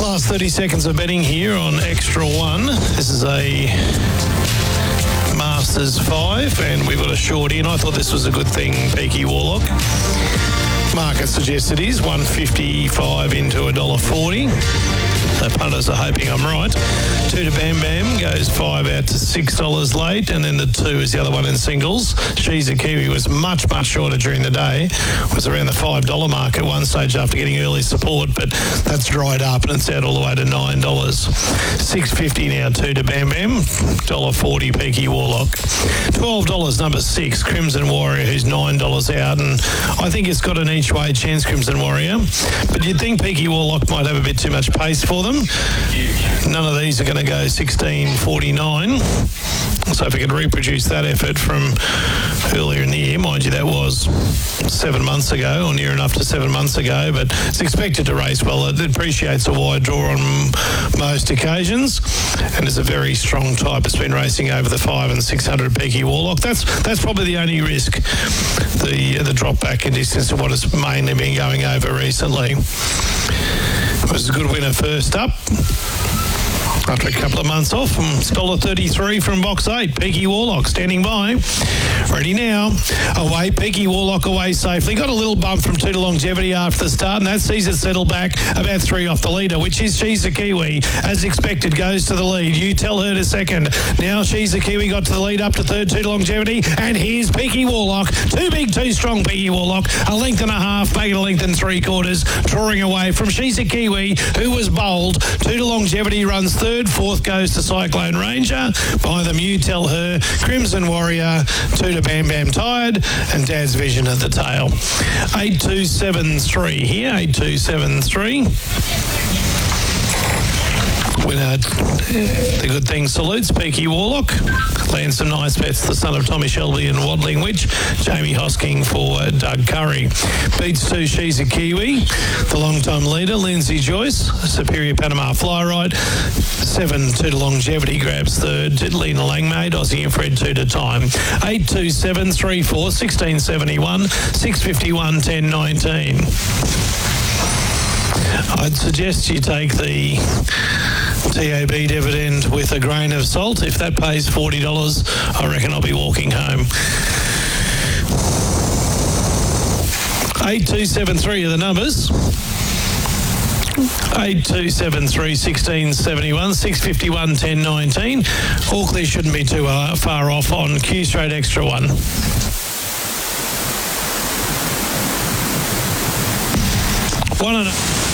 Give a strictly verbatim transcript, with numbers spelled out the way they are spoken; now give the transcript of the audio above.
Last thirty seconds of betting here on Extra One. This is a Masters five, and we've got a short in. I thought this was a good thing, Peaky Warlock. Market suggests it is one fifty-five into one dollar forty. So punters are hoping I'm right. Two to Bam Bam goes five out to six dollars late, and then the two is the other one in singles. She's a Kiwi was much, much shorter during the day. Was around the five dollar mark at one stage after getting early support, but that's dried up and it's out all the way to nine dollars. six fifty now, two to Bam Bam. one dollar forty Peaky Warlock. twelve dollars number six, Crimson Warrior, who's nine dollars out, and I think it's got an each way chance, Crimson Warrior. But you'd think Peaky Warlock might have a bit too much pace for them. None of these are going to go sixteen forty-nine. So if we could reproduce that effort from earlier in the year, mind you, that was seven months ago, or near enough to seven months ago, but it's expected to race well. It appreciates a wide draw on most occasions, and is a very strong type. It's been racing over the five and six hundred Peaky Warlock. That's that's probably the only risk, the the drop back in distance of what it's mainly been going over recently. It was a good winner first up after a couple of months off from one thirty-three from box eight. Peaky Warlock standing by. Ready now. Away, Peaky Warlock away safely. Got a little bump from two to Longevity after the start, and that sees it settle back about three off the leader, which is She's a Kiwi. As expected, goes to the lead. You Tell Her to second. Now She's a Kiwi got to the lead up to third, two to Longevity, and here's Peaky Warlock. Too big, too strong, Peaky Warlock. A length and a half, making a length and three quarters, drawing away from She's a Kiwi, who was bold. Two to Longevity runs third, fourth goes to Cyclone Ranger. By them, You Tell Her, Crimson Warrior, two to Bam Bam Tired, and Dad's Vision at the tail. eight two seven three here, eight two seven three. Winner, the good thing salutes Peaky Warlock. Lands some nice bets, the son of Tommy Shelby and Waddling Witch. Jamie Hosking for uh, Doug Curry. Beats two, She's a Kiwi. The long-time leader, Lindsay Joyce. Superior Panama Fly Ride. Seven, two to Longevity grabs third. Lena Langmaid, Aussie and Fred two to time. eight two seven three four, sixteen seventy-one, six fifty-one, ten nineteen. I'd suggest you take the T A B dividend with a grain of salt. If that pays forty dollars, I reckon I'll be walking home. eight two seven three are the numbers. eight two seven three, sixteen seventy-one, six fifty-one, ten nineteen. All clear shouldn't be too uh, far off on Q Straight Extra One. One and a